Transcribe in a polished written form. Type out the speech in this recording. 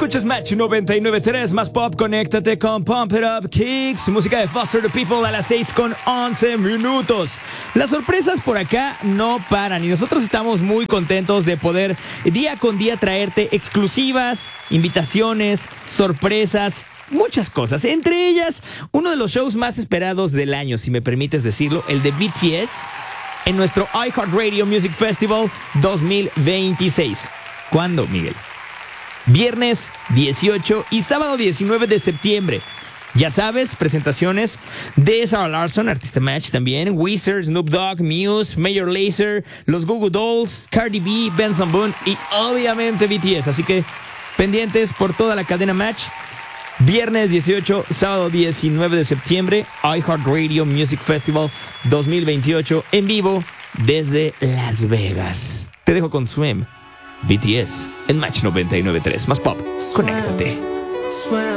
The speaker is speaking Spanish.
Escuchas Match 99.3, más pop, conéctate con Pump It Up Kicks, música de Foster the People a las 6:11. Las sorpresas por acá no paran y nosotros estamos muy contentos de poder día con día traerte exclusivas, invitaciones, sorpresas, muchas cosas. Entre ellas, uno de los shows más esperados del año, si me permites decirlo, el de BTS en nuestro iHeartRadio Music Festival 2026. ¿Cuándo, Miguel? Viernes 18 y sábado 19 de septiembre. Ya sabes, presentaciones de Sarah Larsson, artista Match también, Weezer, Snoop Dogg, Muse, Major Lazer, los Goo Goo Dolls, Cardi B, Benson Boone y obviamente BTS. Así que pendientes por toda la cadena Match. Viernes 18, sábado 19 de septiembre, iHeartRadio Music Festival 2028 en vivo desde Las Vegas. Te dejo con Swim, BTS, en Match 99.3. Más pop, conéctate.